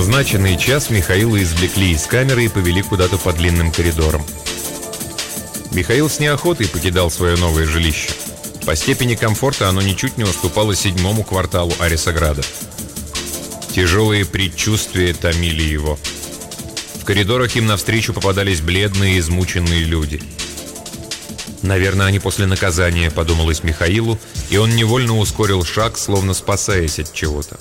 назначенный час Михаила извлекли из камеры и повели куда-то по длинным коридорам. Михаил с неохотой покидал свое новое жилище. По степени комфорта оно ничуть не уступало 7-му кварталу Арисаграда. Тяжелые предчувствия томили его. В коридорах им навстречу попадались бледные, измученные люди. «Наверное, они после наказания», — подумалось Михаилу, и он невольно ускорил шаг, словно спасаясь от чего-то.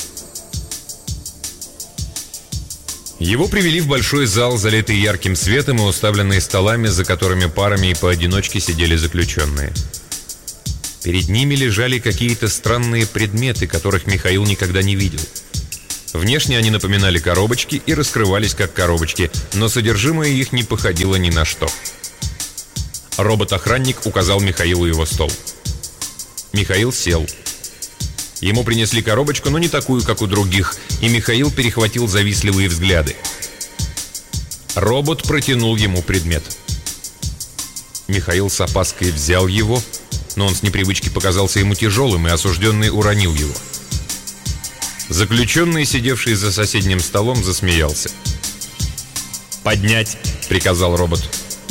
Его привели в большой зал, залитый ярким светом и уставленный столами, за которыми парами и поодиночке сидели заключенные. Перед ними лежали какие-то странные предметы, которых Михаил никогда не видел. Внешне они напоминали коробочки и раскрывались как коробочки, но содержимое их не походило ни на что. Робот-охранник указал Михаилу его стол. Михаил сел. Ему принесли коробочку, но не такую, как у других, и Михаил перехватил завистливые взгляды. Робот протянул ему предмет. Михаил с опаской взял его, но он с непривычки показался ему тяжелым, и осужденный уронил его. Заключенный, сидевший за соседним столом, засмеялся. «Поднять!» — приказал робот.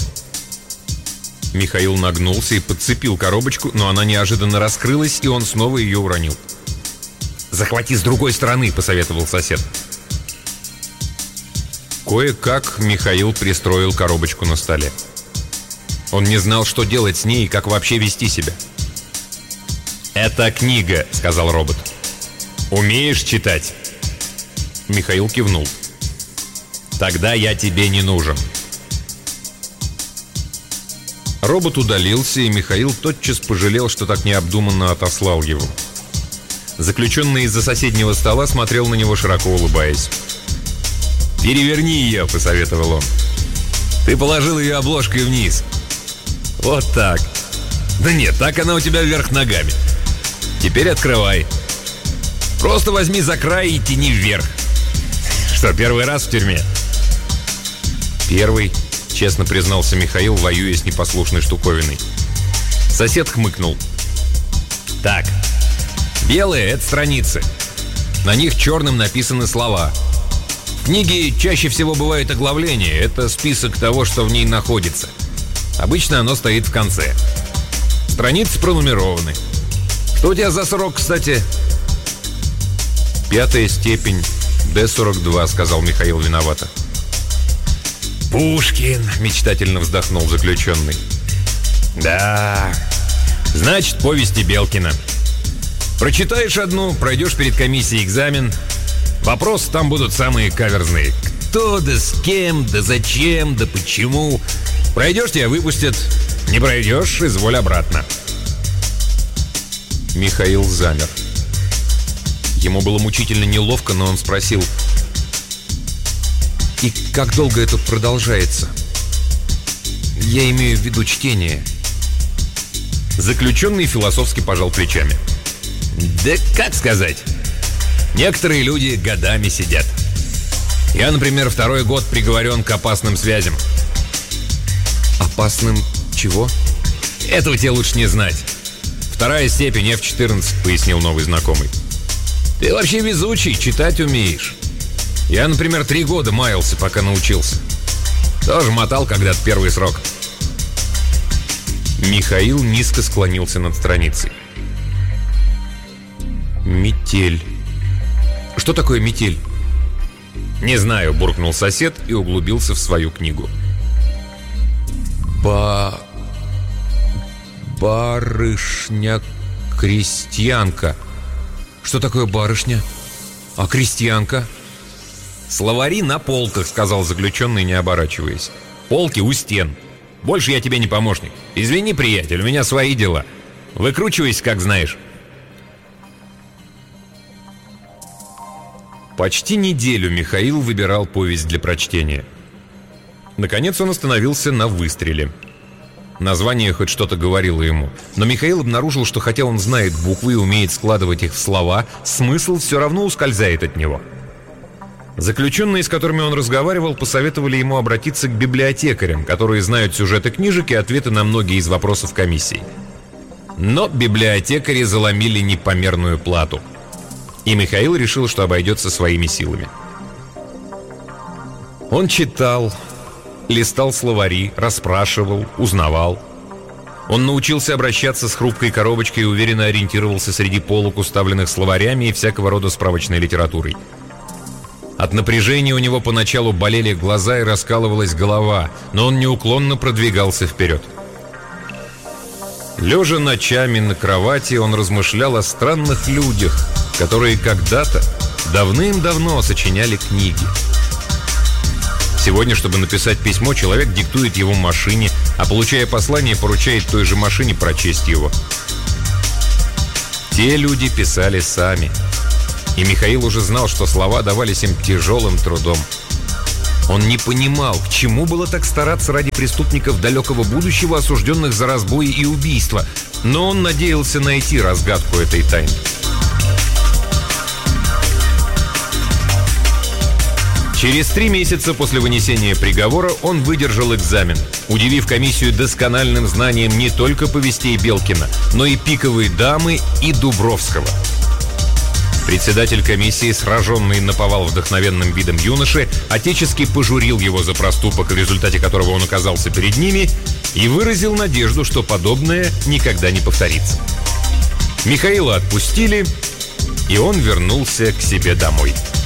Михаил нагнулся и подцепил коробочку, но она неожиданно раскрылась, и он снова ее уронил. «Захвати с другой стороны», — посоветовал сосед. Кое-как Михаил пристроил коробочку на столе. Он не знал, что делать с ней и как вообще вести себя. «Это книга», — сказал робот. «Умеешь читать?» Михаил кивнул. «Тогда я тебе не нужен». Робот удалился, и Михаил тотчас пожалел, что так необдуманно отослал его. Заключенный из-за соседнего стола смотрел на него, широко улыбаясь. «Переверни ее», — посоветовал он. «Ты положил ее обложкой вниз. Вот так. Да нет, так она у тебя вверх ногами. Теперь открывай. Просто возьми за край и тяни вверх. Что, первый раз в тюрьме?» «Первый», — честно признался Михаил, воюя с непослушной штуковиной. Сосед хмыкнул. «Так, белые — это страницы. На них черным написаны слова. В книге чаще всего бывает оглавление. Это список того, что в ней находится. Обычно оно стоит в конце. Страницы пронумерованы. Что у тебя за срок, кстати?» «5-я степень, Д-42», — сказал Михаил виновато. «Пушкин», — мечтательно вздохнул заключенный. «Да, значит, повести Белкина. Прочитаешь одну, пройдешь перед комиссией экзамен. Вопросы там будут самые каверзные. Кто, да с кем, да зачем, да почему. Пройдешь, тебя выпустят. Не пройдешь, изволь обратно». Михаил замер. Ему было мучительно неловко, но он спросил: «И как долго это продолжается? Я имею в виду чтение». Заключенный философски пожал плечами. «Да как сказать? Некоторые люди годами сидят. Я, например, 2-й год приговорен к опасным связям». «Опасным чего?» «Этого тебе лучше не знать. 2-я степень, F-14», — пояснил новый знакомый. «Ты вообще везучий, читать умеешь. Я, например, 3 года маялся, пока научился. Тоже мотал когда-то первый срок». Михаил низко склонился над страницей. «Метель. Что такое метель?» «Не знаю», — буркнул сосед и углубился в свою книгу. Барышня-крестьянка. Что такое барышня? А крестьянка?» «Словари на полках», — сказал заключенный, не оборачиваясь. «Полки у стен. Больше я тебе не помощник. Извини, приятель, у меня свои дела. Выкручивайся, как знаешь». Почти неделю Михаил выбирал повесть для прочтения. Наконец он остановился на «Выстреле». Название хоть что-то говорило ему, но Михаил обнаружил, что хотя он знает буквы и умеет складывать их в слова, смысл все равно ускользает от него. Заключенные, с которыми он разговаривал, посоветовали ему обратиться к библиотекарям, которые знают сюжеты книжек и ответы на многие из вопросов комиссии. Но библиотекари заломили непомерную плату, и Михаил решил, что обойдется своими силами. Он читал, листал словари, расспрашивал, узнавал. Он научился обращаться с хрупкой коробочкой и уверенно ориентировался среди полок, уставленных словарями и всякого рода справочной литературой. От напряжения у него поначалу болели глаза и раскалывалась голова, но он неуклонно продвигался вперед. Лежа ночами на кровати, он размышлял о странных людях, которые когда-то, давным-давно сочиняли книги. Сегодня, чтобы написать письмо, человек диктует его машине, а получая послание, поручает той же машине прочесть его. Те люди писали сами. И Михаил уже знал, что слова давались им тяжелым трудом. Он не понимал, к чему было так стараться ради преступников далекого будущего, осужденных за разбои и убийства, но он надеялся найти разгадку этой тайны. Через 3 месяца после вынесения приговора он выдержал экзамен, удивив комиссию доскональным знанием не только повестей Белкина, но и «Пиковой дамы» и Дубровского. Председатель комиссии, сраженный наповал вдохновенным видом юноши, отечески пожурил его за проступок, в результате которого он оказался перед ними, и выразил надежду, что подобное никогда не повторится. Михаила отпустили, и он вернулся к себе домой.